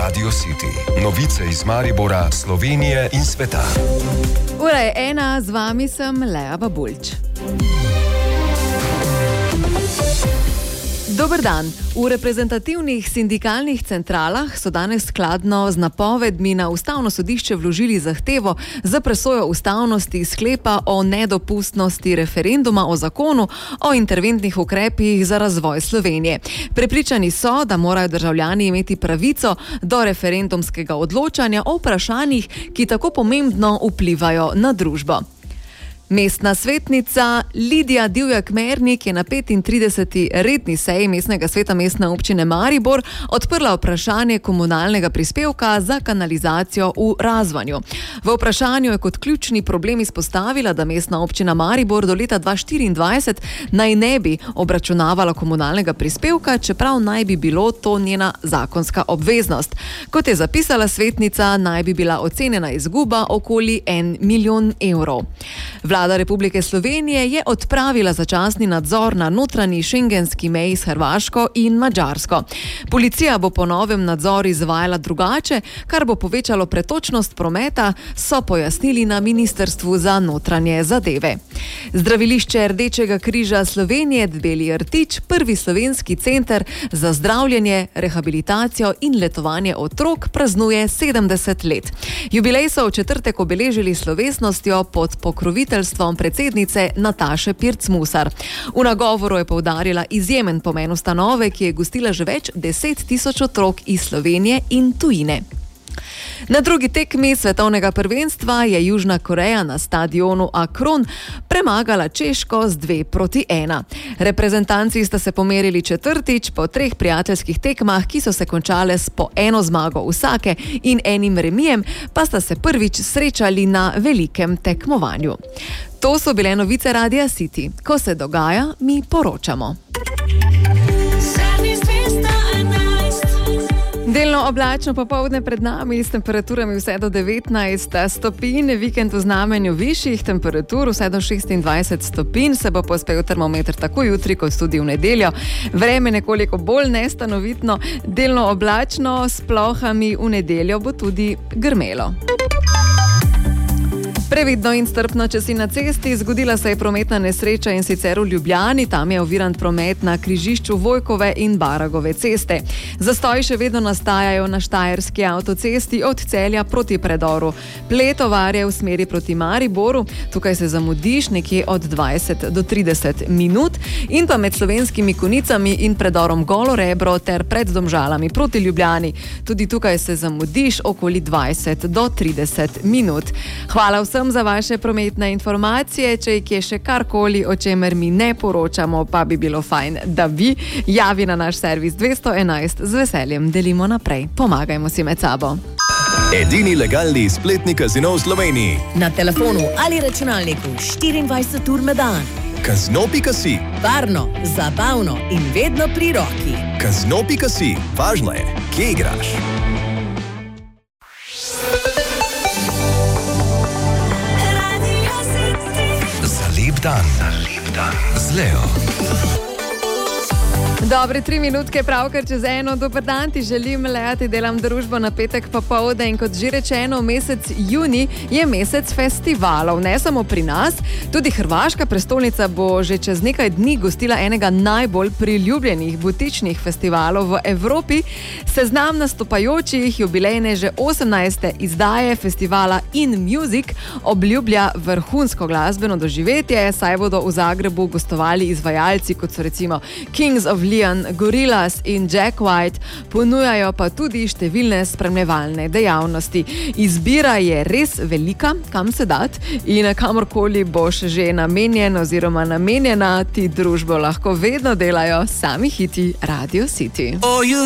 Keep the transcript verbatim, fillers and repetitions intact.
Radio City. Novice iz Maribora, Slovenije in sveta. Ura je ena, z vami sem Lea Babulč. Dober dan. V reprezentativnih sindikalnih centralah so danes skladno z napovedmi na Ustavno sodišče vložili zahtevo za presojo ustavnosti sklepa o nedopustnosti referenduma o zakonu o interventnih ukrepih za razvoj Slovenije. Prepričani so, da morajo državljani imeti pravico do referendumskega odločanja o vprašanjih, ki tako pomembno vplivajo na družbo. Mestna svetnica Lidija Divjak-Mernik je na petintrideseti redni seji mestnega sveta Mestne občine Maribor odprla vprašanje komunalnega prispevka za kanalizacijo v Razvanju. V vprašanju je kot ključni problem izpostavila, da Mestna občina Maribor do leta dva tisoč štiriindvajset naj ne bi obračunavala komunalnega prispevka, čeprav naj bi bilo to njena zakonska obveznost. Kot je zapisala svetnica, naj bi bila ocenjena izguba okoli en milijon evrov. Vlada Republike Slovenije je odpravila začasni nadzor na notranji šengenski meji s Hrvaško in Madžarsko. Policija bo po novem nadzor izvajala drugače, kar bo povečalo pretočnost prometa, so pojasnili na Ministrstvu za notranje zadeve. Zdravilišče Rdečega križa Slovenije Debeli rtič, prvi slovenski center za zdravljenje, rehabilitacijo in letovanje otrok, praznuje sedemdeset let. Jubilej so v četrtek obeležili s slovesnostjo pod pokroviteljstvom predsednice Nataše Pirc-Musar. V nagovoru je poudarila izjemen pomen ustanove, ki je gostila že več deset tisoč otrok iz Slovenije in tujine. Na drugi tekmi svetovnega prvenstva je Južna Koreja na stadionu Akron premagala Češko z dve proti ena. Reprezentanci sta se pomerili četrtič po treh prijateljskih tekmah, ki so se končale s po eno zmago vsake in enim remijem, pa sta se prvič srečali na velikem tekmovanju. To so bile novice Radia City. Ko se dogaja, mi poročamo. Delno oblačno popoldne pred nami s temperaturami vse do devetnajst stopinj, vikend v znamenju višjih temperatur vse do šestindvajset stopinj, se bo pospel termometer tako jutri kot tudi v nedeljo. Vreme nekoliko bolj nestanovitno, delno oblačno, s plohami v nedeljo bo tudi grmelo. Previdno in strpno, če si na cesti. Zgodila se je prometna nesreča in sicer v Ljubljani. Tam je oviran promet na križišču Vojkove in Baragove ceste. Zastoji še vedno nastajajo na Štajerski avtocesti od Celja proti predoru Pletovarje v smeri proti Mariboru. Tukaj se zamudiš nekje od dvajset do trideset minut. In pa med Slovenskimi Konicami in predorom Golo Rebro ter pred Domžalami proti Ljubljani. Tudi tukaj se zamudiš okoli dvajset do trideset minut. Hvala vsem za vaše prometne informacije. Če jih je še karkoli, o čemer mi ne poročamo, pa bi bilo fajn, da bi javi na naš servis dvesto enajst. Z veseljem delimo naprej. Pomagajmo si med sabo. Edini legalni spletni kazino v Sloveniji. Na telefonu ali računalniku štiriindvajset ur na dan. Kazino pika si. Varno, zabavno in vedno pri roki. Kazino pika si. Važno je, kje igraš. Lep dan, lep dan z Leo. Dobre tri minutke, pravkar čez eno. Dober dan, ti želim, Lea, ti delam družbo na petek popoldne in kot že rečeno, mesec juni je mesec festivalov. Ne samo pri nas, tudi hrvaška prestolnica bo že čez nekaj dni gostila enega najbolj priljubljenih butičnih festivalov v Evropi. Seznam nastopajočih jubilejne že osemnajste izdaje festivala In Music obljublja vrhunsko glasbeno doživetje, saj bodo v Zagrebu gostovali izvajalci, kot so recimo Kings of Leon, Gorillaz in Jack White, ponujajo pa tudi številne spremljevalne dejavnosti. Izbira je res velika, kam se dat, in kamorkoli boš že namenjen oziroma namenjena, ti družbo lahko vedno delajo sami hiti Radio City.